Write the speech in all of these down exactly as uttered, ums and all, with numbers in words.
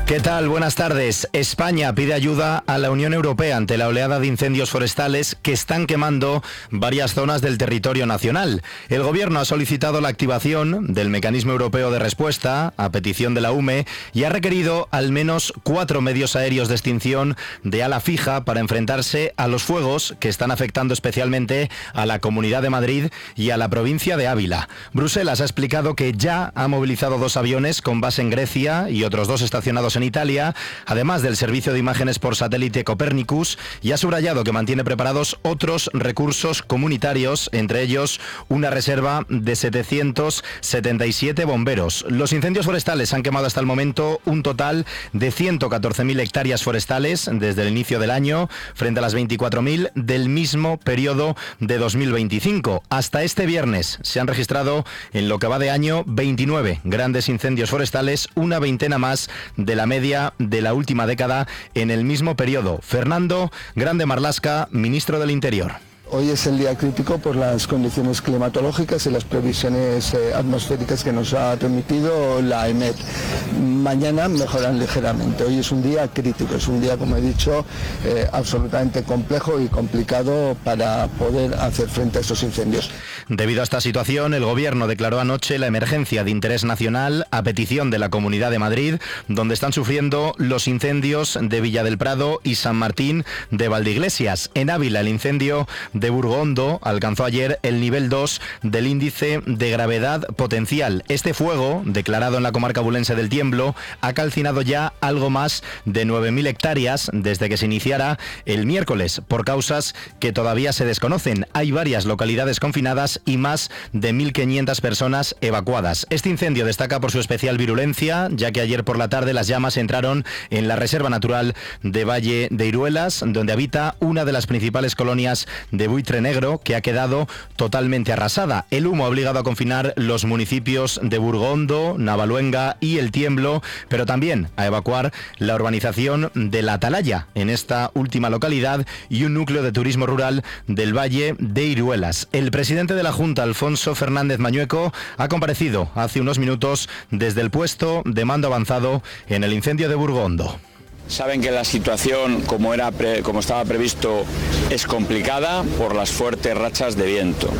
¿Qué tal? Buenas tardes. España pide ayuda a la Unión Europea ante la oleada de incendios forestales que están quemando varias zonas del territorio nacional. El Gobierno ha solicitado la activación del Mecanismo Europeo de Respuesta a petición de la U M E y ha requerido al menos cuatro medios aéreos de extinción de ala fija para enfrentarse a los fuegos que están afectando especialmente a la Comunidad de Madrid y a la provincia de Ávila. Bruselas ha explicado que ya ha movilizado dos aviones con base en Grecia y otros dos estacionados en Italia, además del servicio de imágenes por satélite Copernicus, y ha subrayado que mantiene preparados otros recursos comunitarios, entre ellos una reserva de setecientos setenta y siete bomberos. Los incendios forestales han quemado hasta el momento un total de ciento catorce mil hectáreas forestales desde el inicio del año, frente a las veinticuatro mil del mismo periodo de dos mil veinticinco. Hasta este viernes se han registrado en lo que va de año veintinueve grandes incendios forestales, una veintena más de la media de la última década en el mismo periodo. Fernando Grande Marlaska, ministro del Interior. Hoy es el día crítico por las condiciones climatológicas y las previsiones eh, atmosféricas que nos ha remitido la E M E T. Mañana mejoran ligeramente. Hoy es un día crítico, es un día, como he dicho, eh, absolutamente complejo y complicado para poder hacer frente a estos incendios. Debido a esta situación, el Gobierno declaró anoche la emergencia de interés nacional a petición de la Comunidad de Madrid, donde están sufriendo los incendios de Villa del Prado y San Martín de Valdeiglesias. En Ávila, el incendio de Burgondo alcanzó ayer el nivel dos del índice de gravedad potencial. Este fuego, declarado en la comarca abulense del Tiemblo, ha calcinado ya algo más de nueve mil hectáreas desde que se iniciara el miércoles, por causas que todavía se desconocen. Hay varias localidades confinadas y más de mil quinientas personas evacuadas. Este incendio destaca por su especial virulencia, ya que ayer por la tarde las llamas entraron en la Reserva Natural de Valle de Iruelas, donde habita una de las principales colonias de buitre negro, que ha quedado totalmente arrasada. El humo ha obligado a confinar los municipios de Burgondo, Navaluenga y El Tiemblo, pero también a evacuar la urbanización de La Atalaya, en esta última localidad, y un núcleo de turismo rural del Valle de Iruelas. El presidente de la Junta, Alfonso Fernández Mañueco, ha comparecido hace unos minutos desde el puesto de mando avanzado en el incendio de Burgondo. Saben que la situación, como, era pre, como estaba previsto, es complicada por las fuertes rachas de viento.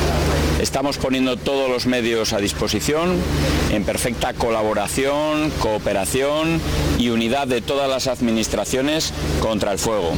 Estamos poniendo todos los medios a disposición en perfecta colaboración, cooperación y unidad de todas las administraciones contra el fuego.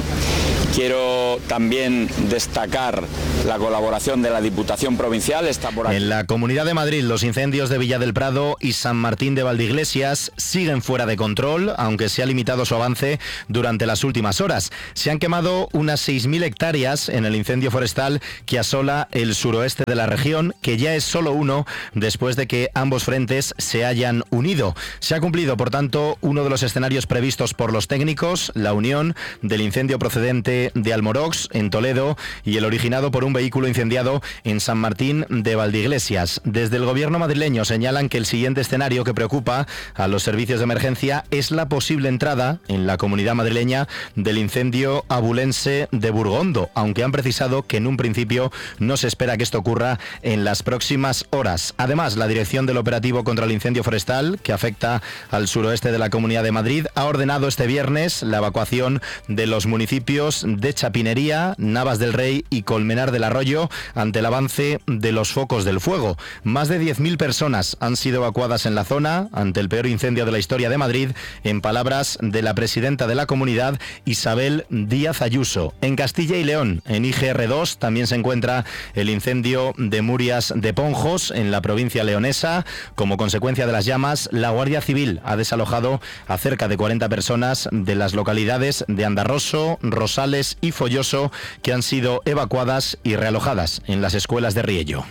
Quiero también destacar la colaboración de la Diputación Provincial. Está por aquí. En la Comunidad de Madrid, los incendios de Villa del Prado y San Martín de Valdeiglesias siguen fuera de control, aunque se ha limitado su avance durante las últimas horas. Se han quemado unas seis mil hectáreas en el incendio forestal que asola el suroeste de la región, que ya es solo uno después de que ambos frentes se hayan unido. Se ha cumplido, por tanto, uno de los escenarios previstos por los técnicos, la unión del incendio procedente de Almorox, en Toledo, y el originado por un vehículo incendiado en San Martín de Valdeiglesias. Desde el gobierno madrileño señalan que el siguiente escenario que preocupa a los servicios de emergencia es la posible entrada en la comunidad madrileña del incendio abulense de Burgondo, aunque han precisado que en un principio no se espera que esto ocurra en las próximas horas. Además, la Dirección del Operativo contra el Incendio Forestal, que afecta al suroeste de la Comunidad de Madrid, ha ordenado este viernes la evacuación de los municipios de Chapinería, Navas del Rey y Colmenar del Arroyo ante el avance de los focos del fuego. Más de diez mil personas han sido evacuadas en la zona ante el peor incendio de la historia de Madrid, en palabras de la presidenta de la comunidad, Isabel Díaz Ayuso. En Castilla y León, en I G R dos, también se encuentra el incendio de Murias de Ponjos, en la provincia leonesa. Como consecuencia de las llamas, la Guardia Civil ha desalojado a cerca de cuarenta personas de las localidades de Andarroso, Rosales y Folloso, que han sido evacuadas y realojadas en las escuelas de Riello.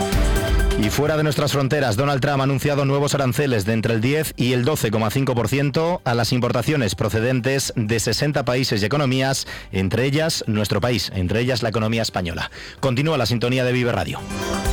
Y fuera de nuestras fronteras, Donald Trump ha anunciado nuevos aranceles de entre el diez y el doce coma cinco por ciento a las importaciones procedentes de sesenta países y economías, entre ellas nuestro país, entre ellas la economía española. Continúa la sintonía de Vive Radio.